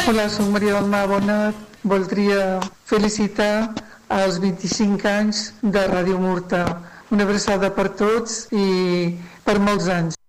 Hola, soc Maria del Mar Bonat. Voldria felicitar els 25 anys de Ràdio Murta. Una abraçada per tots i per molts anys.